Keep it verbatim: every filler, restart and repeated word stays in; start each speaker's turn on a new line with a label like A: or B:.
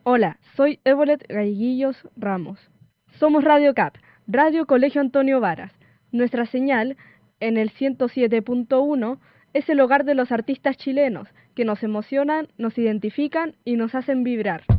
A: Hola, soy Evolet Gaiguillos Ramos. Somos Radio Cap, Radio Colegio Antonio Varas. Nuestra señal, en el ciento siete punto uno, es el hogar de los artistas chilenos, que nos emocionan, nos identifican y nos hacen vibrar.